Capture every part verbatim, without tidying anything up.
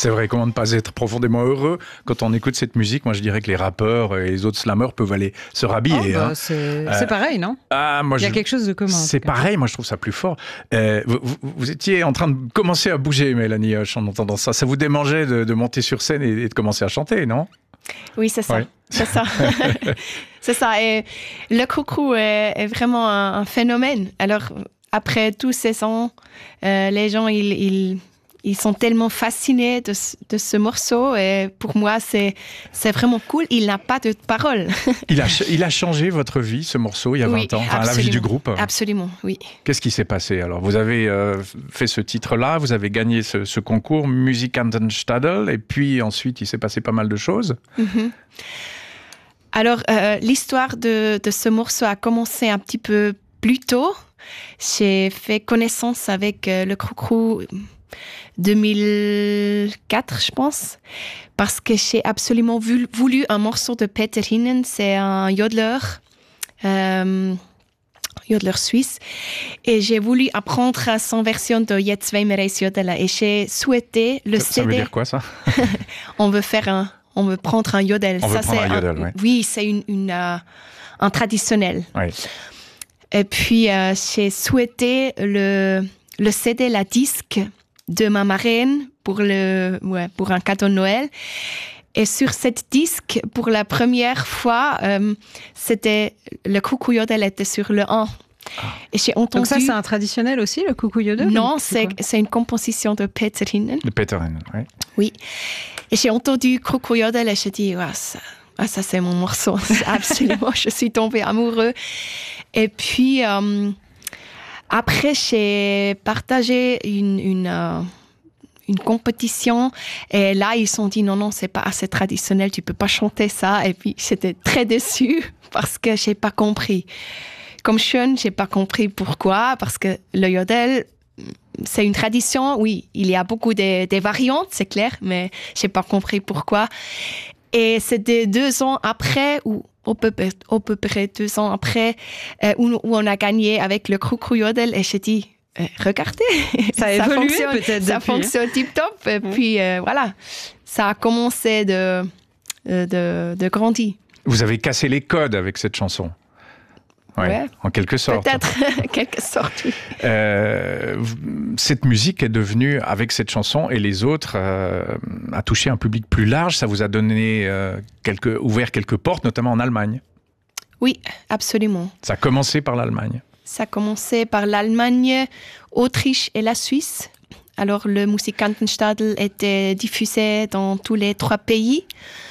C'est vrai, comment ne pas être profondément heureux quand on écoute cette musique. Moi, je dirais que les rappeurs et les autres slammers peuvent aller se rhabiller. Oh, bah, hein. c'est, Euh, c'est pareil, non? Ah, moi, Il y a je... quelque chose de commun. en C'est tout cas. pareil, moi je trouve ça plus fort. Euh, vous, vous, vous étiez en train de commencer à bouger, Mélanie Hoche, en entendant ça. Ça vous démangeait de, de monter sur scène et, et de commencer à chanter, non? Oui, c'est ça. Ouais. C'est ça. C'est ça. Et le coucou est, est vraiment un, un phénomène. Alors, après tous ces ans, euh, les gens, ils, ils, ils sont tellement fascinés de, ce- de ce morceau. Et pour moi, c'est, c'est vraiment cool. Il n'a pas de paroles. Il a, ch- il a changé votre vie, ce morceau, il y a Oui, vingt ans, enfin, la vie du groupe. Absolument, oui. Qu'est-ce qui s'est passé alors? Vous avez euh, fait ce titre-là, vous avez gagné ce, ce concours Musikantenstadel, et puis ensuite il s'est passé pas mal de choses. Mhm. Alors, euh, l'histoire de, de ce morceau a commencé un petit peu plus tôt. J'ai fait connaissance avec euh, le Crou-Crou deux mille quatre, je pense, parce que j'ai absolument vu- voulu un morceau de Peter Hinnen. C'est un yodeler, euh, yodeler suisse, et j'ai voulu apprendre son version de Jetzt wollen wir es jodelen. Et j'ai souhaité le Ça, ça C D. veut dire quoi ça? On veut faire un, on veut prendre un yodel. On veut Ça, prendre c'est un yodel, ouais. Oui, c'est une, une, euh, un traditionnel. Oui. Et puis, euh, j'ai souhaité le, le C D, la disque de ma marraine pour, le, ouais, pour un cadeau de Noël. Et sur cette disque, pour la première fois, euh, c'était, le coucou yodel était sur le un. Et j'ai entendu... Donc ça, c'est un traditionnel aussi, le coucou yodel? Non, ou c'est, quoi c'est une composition de Peter Hinnen. Le Peter Hinnen, oui. Oui. Et j'ai entendu Coucou Yodel et j'ai dit, ouais, ça, ah, ça c'est mon morceau. Absolument, je suis tombée amoureux. Et puis, euh, après, j'ai partagé une, une, euh, une compétition. Et là, ils se sont dit, non, non, c'est pas assez traditionnel, tu peux pas chanter ça. Et puis, j'étais très déçue parce que j'ai pas compris. Comme jeune, j'ai pas compris pourquoi, parce que le yodel, c'est une tradition, oui, il y a beaucoup de, de variantes, c'est clair, mais j'ai pas compris pourquoi. Et c'était deux ans après, ou à peu près, à peu près deux ans après, euh, où, où on a gagné avec le Crou-Crou Yodel, et j'ai dit, euh, regardez, Ça a évolué fonctionne, peut-être ça depuis, hein. fonctionne tip-top, et puis euh, voilà, ça a commencé de, de, de, de grandir. Vous avez cassé les codes avec cette chanson. Ouais, Ouais. en quelque sorte. Peut-être, quelque sorte, oui. Euh, cette musique est devenue, avec cette chanson et les autres, euh, a touché un public plus large. Ça vous a donné euh, quelques, ouvert quelques portes, notamment en Allemagne. Oui, absolument. Ça a commencé par l'Allemagne. Ça a commencé par l'Allemagne, Autriche et la Suisse. Alors, le Musikantenstadel était diffusé dans tous les trois pays.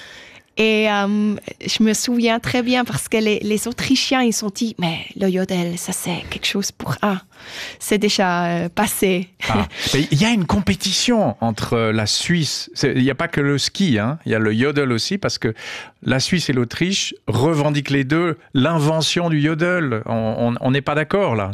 Et euh, je me souviens très bien parce que les, les Autrichiens, ils ont dit, mais le yodel, ça c'est quelque chose pour... Ah, c'est déjà euh, passé. Ah. Mais il y a une compétition entre la Suisse, c'est- il n'y a pas que le ski, hein. Il y a le yodel aussi, parce que la Suisse et l'Autriche revendiquent les deux l'invention du yodel. On n'est pas d'accord là.